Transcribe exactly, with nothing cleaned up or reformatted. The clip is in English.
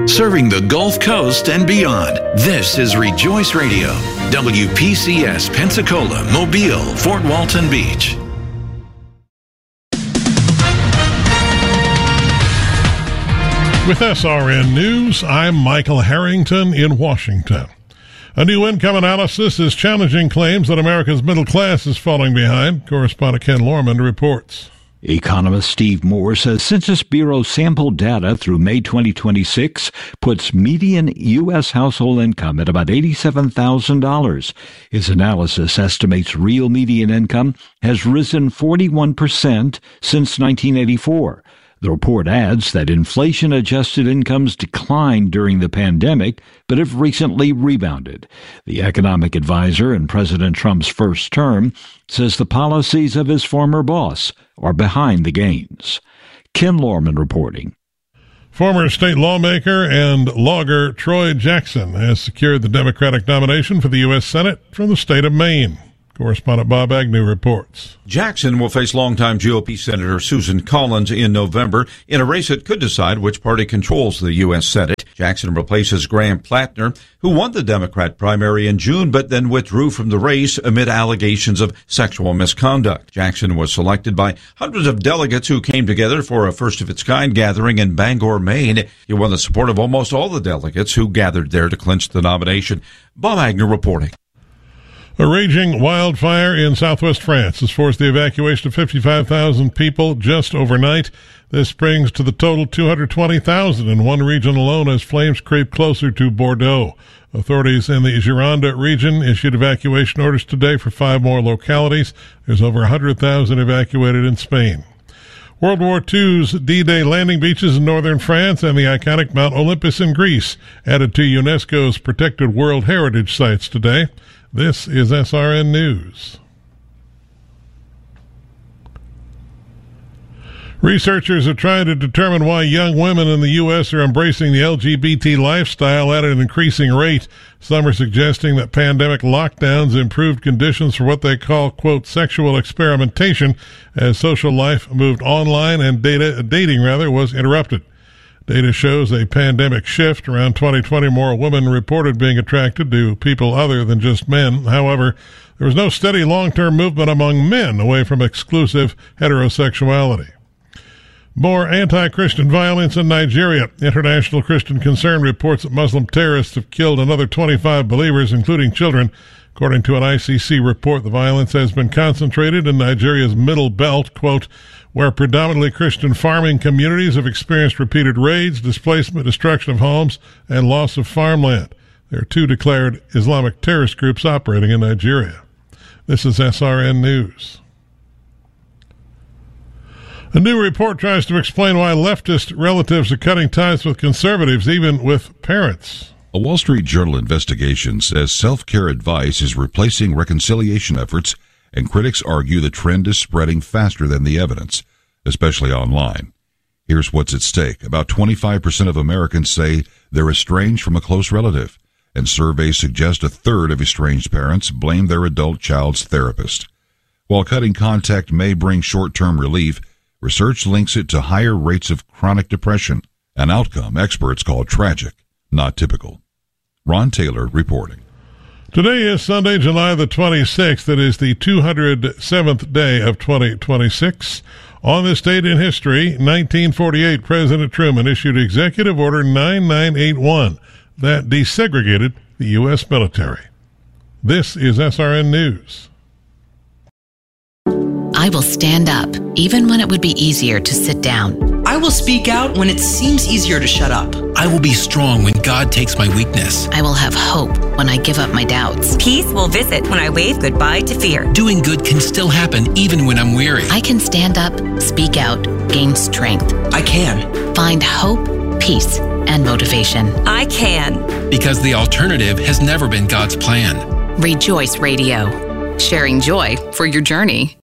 Serving the Gulf Coast and beyond, this is Rejoice Radio, W P C S Pensacola, Mobile, Fort Walton Beach. With S R N News, I'm Michael Harrington in Washington. A new income analysis is challenging claims that America's middle class is falling behind. Correspondent Ken Lorman reports. Economist Steve Moore says Census Bureau sample data through May twenty twenty-six puts median U S household income at about eighty-seven thousand dollars. His analysis estimates real median income has risen forty-one percent since nineteen eighty-four. The report adds that inflation-adjusted incomes declined during the pandemic, but have recently rebounded. The economic advisor in President Trump's first term says the policies of his former boss are behind the gains. Ken Lorman reporting. Former state lawmaker and logger Troy Jackson has secured the Democratic nomination for the U S Senate from the state of Maine. Correspondent Bob Agnew reports. Jackson will face longtime G O P Senator Susan Collins in November in a race that could decide which party controls the U S Senate. Jackson replaces Graham Plattner, who won the Democrat primary in June but then withdrew from the race amid allegations of sexual misconduct. Jackson was selected by hundreds of delegates who came together for a first-of-its-kind gathering in Bangor, Maine. He won the support of almost all the delegates who gathered there to clinch the nomination. Bob Agnew reporting. A raging wildfire in southwest France has forced the evacuation of fifty-five thousand people just overnight. This brings to the total two hundred twenty thousand in one region alone as flames creep closer to Bordeaux. Authorities in the Gironde region issued evacuation orders today for five more localities. There's over one hundred thousand evacuated in Spain. World War Two's D-Day landing beaches in northern France and the iconic Mount Olympus in Greece added to UNESCO's protected World Heritage Sites today. This is S R N News. Researchers are trying to determine why young women in the U S are embracing the L G B T lifestyle at an increasing rate. Some are suggesting that pandemic lockdowns improved conditions for what they call, quote, sexual experimentation as social life moved online and data, dating rather was interrupted. Data shows a pandemic shift. Around twenty twenty, more women reported being attracted to people other than just men. However, there was no steady long-term movement among men away from exclusive heterosexuality. More anti-Christian violence in Nigeria. International Christian Concern reports that Muslim terrorists have killed another twenty-five believers, including children. According to an I C C report, the violence has been concentrated in Nigeria's middle belt, quote, where predominantly Christian farming communities have experienced repeated raids, displacement, destruction of homes, and loss of farmland. There are two declared Islamic terrorist groups operating in Nigeria. This is S R N News. A new report tries to explain why leftist relatives are cutting ties with conservatives, even with parents. A Wall Street Journal investigation says self-care advice is replacing reconciliation efforts, and critics argue the trend is spreading faster than the evidence, especially online. Here's what's at stake. About twenty-five percent of Americans say they're estranged from a close relative, and surveys suggest a third of estranged parents blame their adult child's therapist. While cutting contact may bring short-term relief, research links it to higher rates of chronic depression, an outcome experts call tragic, not typical. Ron Taylor reporting. Today is Sunday, July the twenty-sixth. It is the two hundred seventh day of twenty twenty-six. On this date in history, nineteen forty-eight, President Truman issued Executive Order nine nine eight one that desegregated the U S military. This is S R N News. I will stand up, even when it would be easier to sit down. I will speak out when it seems easier to shut up. I will be strong when God takes my weakness. I will have hope when I give up my doubts. Peace will visit when I wave goodbye to fear. Doing good can still happen even when I'm weary. I can stand up, speak out, gain strength. I can. Find hope, peace, and motivation. I can. Because the alternative has never been God's plan. Rejoice Radio. Sharing joy for your journey.